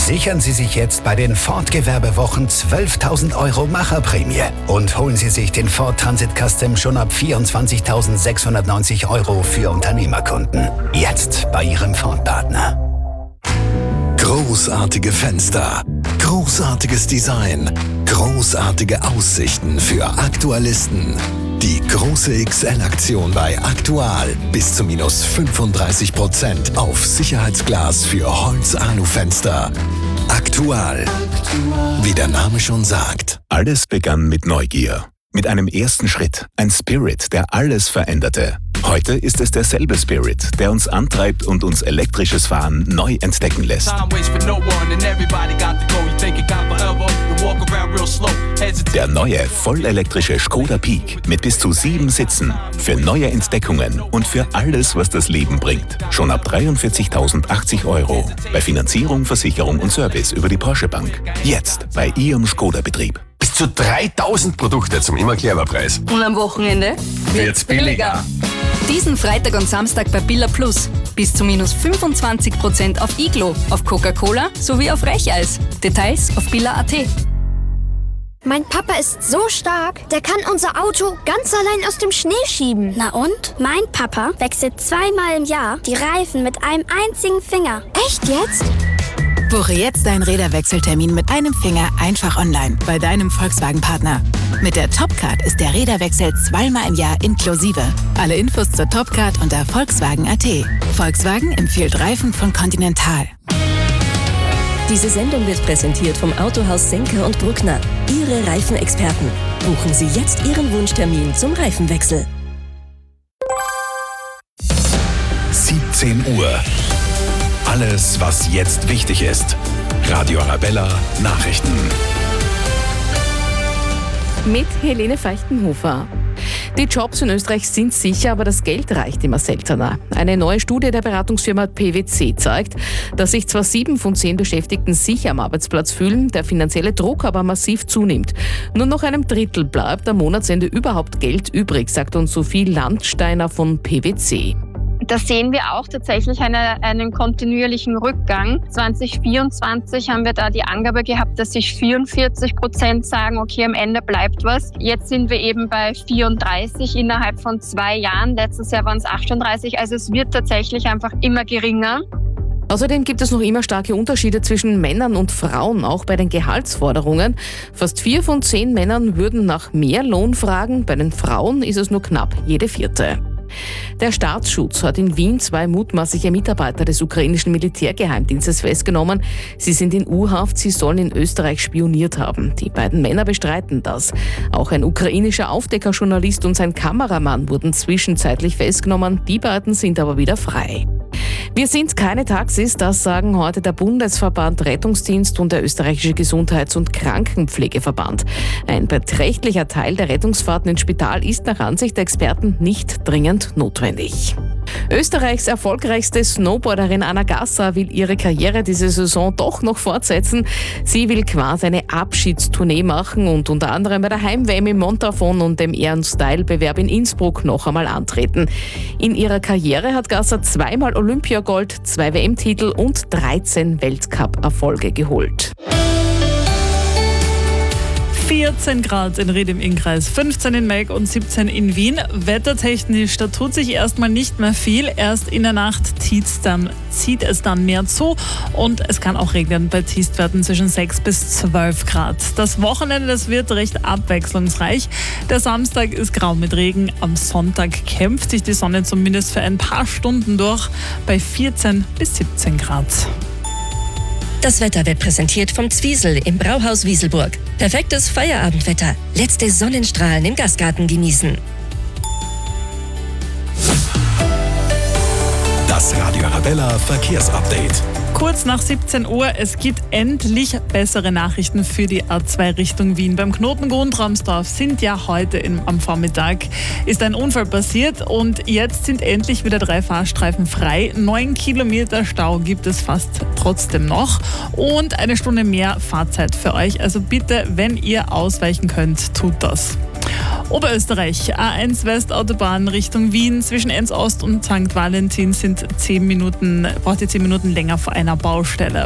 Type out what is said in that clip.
Sichern Sie sich jetzt bei den Ford-Gewerbewochen 12.000 € Macherprämie und holen Sie sich den Ford Transit Custom schon ab 24.690 € für Unternehmerkunden. Jetzt bei Ihrem Ford-Partner. Großartige Fenster, großartiges Design, großartige Aussichten für Aktualisten. Die große XL-Aktion bei Aktual. Bis zu minus 35% auf Sicherheitsglas für Holz-Alu-Fenster. Aktual. Wie der Name schon sagt. Alles begann mit Neugier. Mit einem ersten Schritt. Ein Spirit, der alles veränderte. Heute ist es derselbe Spirit, der uns antreibt und uns elektrisches Fahren neu entdecken lässt. Der neue, vollelektrische Skoda Peak mit bis zu 7 Sitzen. Für neue Entdeckungen und für alles, was das Leben bringt. Schon ab 43.080 €. Bei Finanzierung, Versicherung und Service über die Porsche Bank. Jetzt bei Ihrem Skoda-Betrieb. Bis zu 3.000 Produkte zum immer Clever-Preis. Und am Wochenende wird's billiger. Diesen Freitag und Samstag bei Billa Plus. Bis zu minus 25% auf Iglo, auf Coca-Cola sowie auf Reicheis. Details auf billa.at. Mein Papa ist so stark, der kann unser Auto ganz allein aus dem Schnee schieben. Na und? Mein Papa wechselt 2-mal im Jahr die Reifen mit einem einzigen Finger. Echt jetzt? Buche jetzt deinen Räderwechseltermin mit einem Finger einfach online bei deinem Volkswagen-Partner. Mit der Topcard ist der Räderwechsel 2-mal im Jahr inklusive. Alle Infos zur Topcard unter Volkswagen.at. Volkswagen empfiehlt Reifen von Continental. Diese Sendung wird präsentiert vom Autohaus Senker und Bruckner. Ihre Reifenexperten. Buchen Sie jetzt Ihren Wunschtermin zum Reifenwechsel. 17 Uhr. Alles, was jetzt wichtig ist. Radio Arabella Nachrichten. Mit Helene Feichtenhofer. Die Jobs in Österreich sind sicher, aber das Geld reicht immer seltener. Eine neue Studie der Beratungsfirma PwC zeigt, dass sich zwar 7 von 10 Beschäftigten sicher am Arbeitsplatz fühlen, der finanzielle Druck aber massiv zunimmt. Nur noch einem Drittel bleibt am Monatsende überhaupt Geld übrig, sagt uns Sophie Landsteiner von PwC. Da sehen wir auch tatsächlich einen kontinuierlichen Rückgang. 2024 haben wir da die Angabe gehabt, dass sich 44% sagen, okay, am Ende bleibt was. Jetzt sind wir eben bei 34 innerhalb von 2 Jahren. Letztes Jahr waren es 38. Also es wird tatsächlich einfach immer geringer. Außerdem gibt es noch immer starke Unterschiede zwischen Männern und Frauen, auch bei den Gehaltsforderungen. Fast 4 von 10 Männern würden nach mehr Lohn fragen. Bei den Frauen ist es nur knapp jede 4. Der Staatsschutz hat in Wien 2 mutmaßliche Mitarbeiter des ukrainischen Militärgeheimdienstes festgenommen. Sie sind in U-Haft, sie sollen in Österreich spioniert haben. Die beiden Männer bestreiten das. Auch ein ukrainischer Aufdeckerjournalist und sein Kameramann wurden zwischenzeitlich festgenommen. Die beiden sind aber wieder frei. Wir sind keine Taxis, das sagen heute der Bundesverband Rettungsdienst und der österreichische Gesundheits- und Krankenpflegeverband. Ein beträchtlicher Teil der Rettungsfahrten ins Spital ist nach Ansicht der Experten nicht dringend notwendig. Österreichs erfolgreichste Snowboarderin Anna Gasser will ihre Karriere diese Saison doch noch fortsetzen. Sie will quasi eine Abschiedstournee machen und unter anderem bei der Heim-WM im Montafon und dem Ehren-Style-Bewerb in Innsbruck noch einmal antreten. In ihrer Karriere hat Gasser 2-mal Olympiagold, 2 WM-Titel und 13 Weltcup-Erfolge geholt. 14 Grad in Ried im Innkreis, 15 in Melk und 17 in Wien. Wettertechnisch, da tut sich erstmal nicht mehr viel. Erst in der Nacht zieht es dann mehr zu und es kann auch regnen bei Tiefstwerten zwischen 6 bis 12 Grad. Das Wochenende, das wird recht abwechslungsreich. Der Samstag ist grau mit Regen. Am Sonntag kämpft sich die Sonne zumindest für ein paar Stunden durch bei 14 bis 17 Grad. Das Wetter wird präsentiert vom Zwiesel im Brauhaus Wieselburg. Perfektes Feierabendwetter. Letzte Sonnenstrahlen im Gastgarten genießen. Das Radio Arabella Verkehrsupdate. Kurz nach 17 Uhr, es gibt endlich bessere Nachrichten für die A2 Richtung Wien. Beim Knoten Grundramsdorf sind ja heute am Vormittag ist ein Unfall passiert und jetzt sind endlich wieder 3 Fahrstreifen frei. 9 Kilometer Stau gibt es fast trotzdem noch und eine Stunde mehr Fahrzeit für euch. Also bitte, wenn ihr ausweichen könnt, tut das. Oberösterreich, A1 Westautobahn Richtung Wien zwischen Enns Ost und St. Valentin braucht ihr 10 Minuten länger vor einer Baustelle.